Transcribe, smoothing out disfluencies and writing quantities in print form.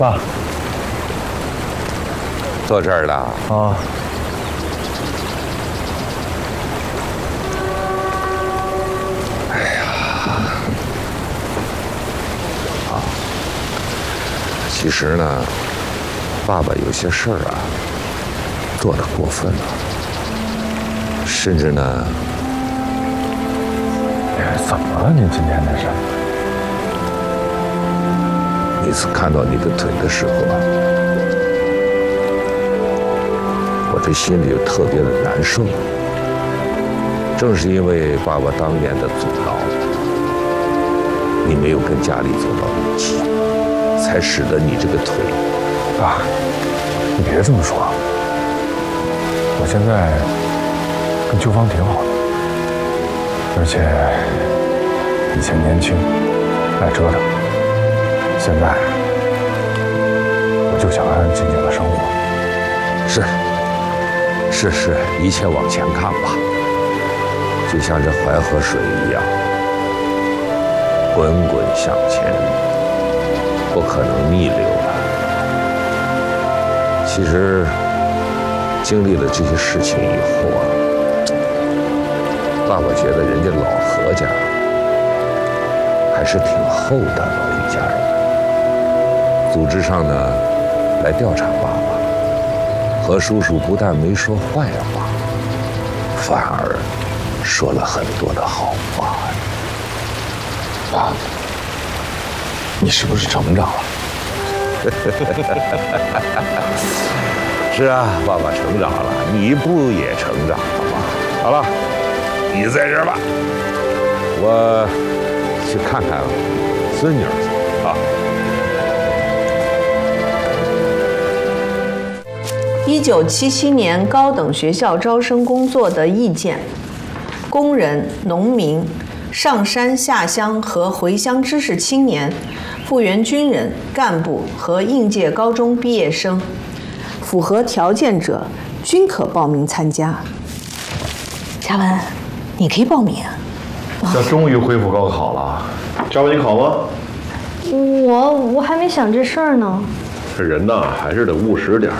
爸， 坐这儿了啊。 哎呀，其实呢，爸爸有些事儿啊，做得过分了，甚至呢， 怎么了？您今天这是？ 那次看到你的腿的时候啊，我这心里就特别的难受。正是因为爸爸当年的阻挠，你没有跟家里走到一起，才使得你这个腿。 爸，你别这么说，我现在跟秋芳挺好的，而且以前年轻爱折腾，现在我就想安安静静的生活。 是，一切往前看吧，就像这淮河水一样，滚滚向前，不可能逆流的。其实经历了这些事情以后啊，爸爸觉得人家老何家还是挺厚的老一家人。组织上呢来调查爸爸，何叔叔不但没说坏话，反而说了很多的好话。 爸，你是不是成长了？ 是啊，爸爸成长了，你不也成长了吗？好了，你在这儿吧，我去看看孙女儿去啊。 1977年高等学校招生工作的意见：工人、农民、上山下乡和回乡知识青年、复员军人、干部和应届高中毕业生，符合条件者均可报名参加。嘉文，你可以报名啊！ 这终于恢复高考了，嘉文你考吗？ 我还没想这事儿呢。 这人呐，还是得务实点，